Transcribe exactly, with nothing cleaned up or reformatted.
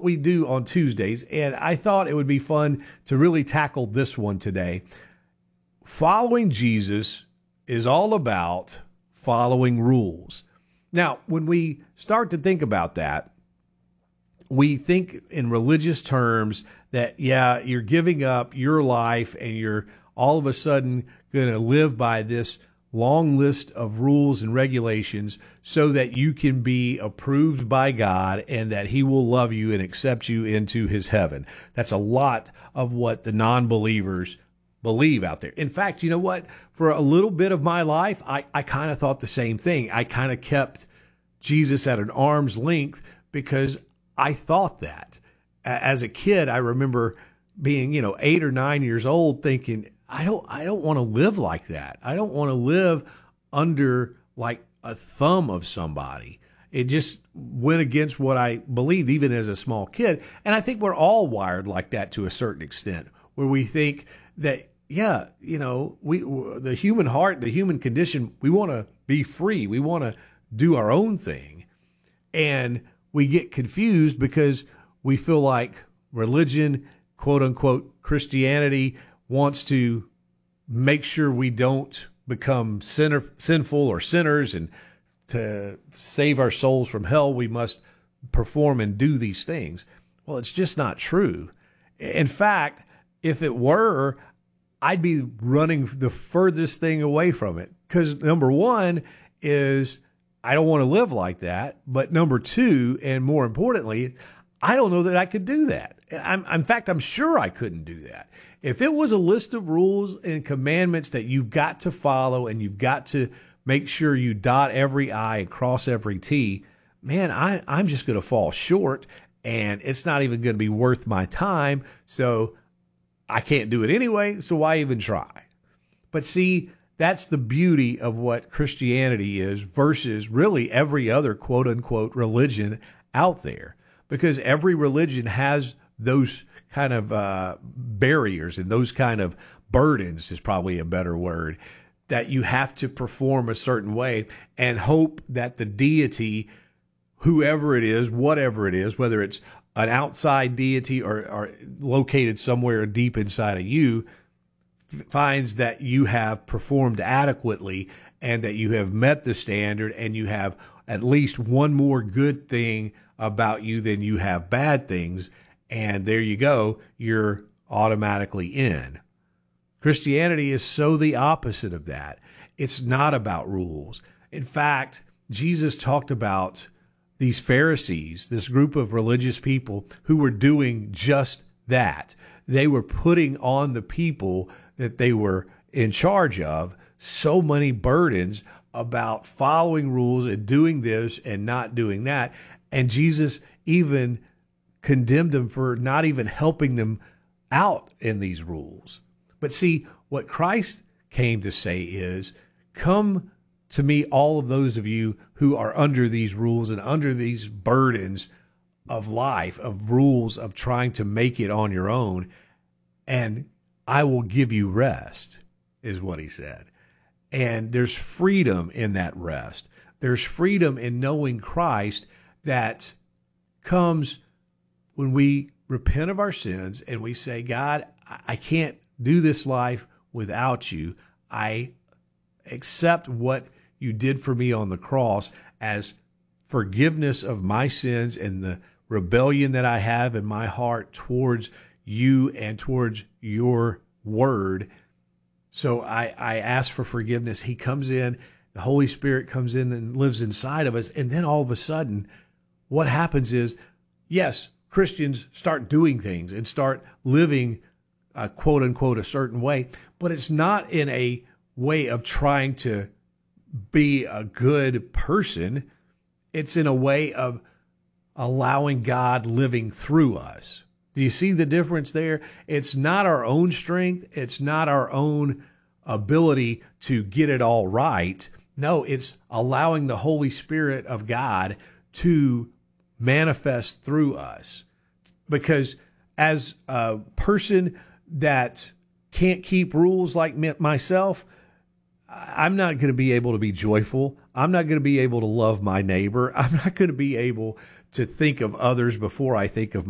what we do on Tuesdays, and I thought it would be fun to really tackle this one today. Following Jesus is all about following rules. Now, when we start to think about that, we think in religious terms that, yeah, you're giving up your life and you're all of a sudden going to live by this long list of rules and regulations so that you can be approved by God and that he will love you and accept you into his heaven. That's a lot of what the non-believers believe out there. In fact, you know what? For a little bit of my life, I, I kind of thought the same thing. I kind of kept Jesus at an arm's length because I thought that. As a kid, I remember being, you know, eight or nine years old thinking, I don't, I don't want to live like that. I don't want to live under like a thumb of somebody. It just went against what I believed, even as a small kid. And I think we're all wired like that to a certain extent, where we think that, yeah, you know, we, the human heart, the human condition, we want to be free. We want to do our own thing. And we get confused because we feel like religion, quote unquote, Christianity, wants to make sure we don't become sinner, sinful or sinners, and to save our souls from hell, we must perform and do these things. Well, it's just not true. In fact, if it were, I'd be running the furthest thing away from it. Because number one is I don't want to live like that. But number two, and more importantly, I don't know that I could do that. I'm, in fact, I'm sure I couldn't do that. If it was a list of rules and commandments that you've got to follow and you've got to make sure you dot every I and cross every T, man, I, I'm just going to fall short, and it's not even going to be worth my time. So I can't do it anyway. So why even try? But see, that's the beauty of what Christianity is versus really every other quote unquote religion out there. Because every religion has those kind of uh, barriers and those kind of burdens is probably a better word, that you have to perform a certain way and hope that the deity, whoever it is, whatever it is, whether it's an outside deity or, or located somewhere deep inside of you, f- finds that you have performed adequately and that you have met the standard and you have at least one more good thing about you than you have bad things. And there you go. You're automatically in. Christianity is so the opposite of that. It's not about rules. In fact, Jesus talked about these Pharisees, this group of religious people who were doing just that. They were putting on the people that they were in charge of so many burdens about following rules and doing this and not doing that. And Jesus even condemned them for not even helping them out in these rules. But see, what Christ came to say is, come to me, all of those of you who are under these rules and under these burdens of life, of rules of trying to make it on your own, and I will give you rest, is what he said. And there's freedom in that rest. There's freedom in knowing Christ that comes when we repent of our sins and we say, God, I can't do this life without you. I accept what you did for me on the cross as forgiveness of my sins and the rebellion that I have in my heart towards you and towards your word. So I, I ask for forgiveness. He comes in, the Holy Spirit comes in and lives inside of us. And then all of a sudden, what happens is, yes, Christians start doing things and start living, uh, quote unquote, a certain way, but it's not in a way of trying to be a good person. It's in a way of allowing God living through us. Do you see the difference there? It's not our own strength. It's not our own ability to get it all right. No, it's allowing the Holy Spirit of God to manifest through us. Because as a person that can't keep rules like myself, I'm not going to be able to be joyful. I'm not going to be able to love my neighbor. I'm not going to be able to think of others before I think of